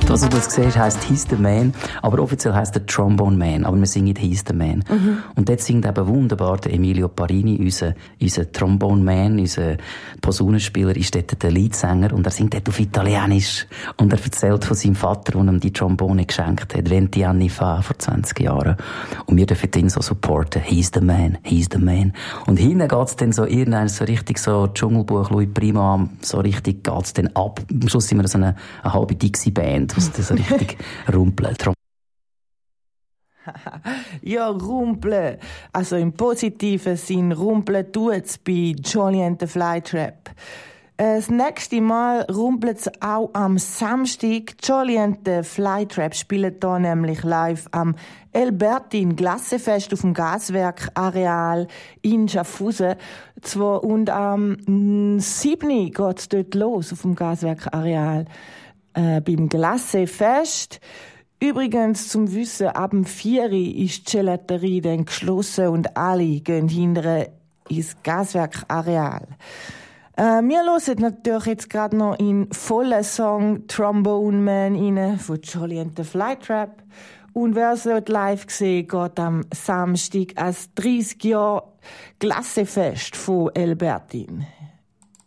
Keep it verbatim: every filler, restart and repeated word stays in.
Das, was du jetzt siehst, heisst «He's the Man», aber offiziell heisst der «Trombone Man», aber wir singen «He's the Man». Mhm. Und dort singt eben wunderbar der Emilio Parini, unser, unser «Trombone Man», unser Posaunenspieler, ist dort der Leadsänger und er singt dort auf Italienisch und er erzählt von seinem Vater, der ihm die Trombone geschenkt hat, venti anni fa, vor zwanzig Jahren. Und wir dürfen ihn so supporten, «He's the Man, he's the Man». Und hinten geht's dann so irgendwann so richtig so Dschungelbuch, Louis Prima, so richtig geht's dann ab. Am Schluss sind wir so eine, eine halbe Dixie-Band, was das so richtig rumpelt. Ja, rumpeln. Also im positiven Sinn rumpeln tut's bei Jolly and the Flytrap. Das nächste Mal rumpelt es auch am Samstag. Jolly and the Flytrap spielen hier nämlich live am Elbertin Glassefest auf dem Gaswerk-Areal in Schaffhausen. Zwar und am siebten geht es dort los auf dem Gaswerk-Areal äh, beim Glassefest. Übrigens, zum Wissen, ab dem vier Uhr ist die Gelaterie dann geschlossen und alle gehen hinterher ins Gaswerk-Areal. Äh, wir hören natürlich jetzt gerade noch in vollen Song «Trombone Man» rein von Jolly and the Flytrap. Und wer es live sehen geht am Samstag als dreißig Jahre Glassefest von Elbertin.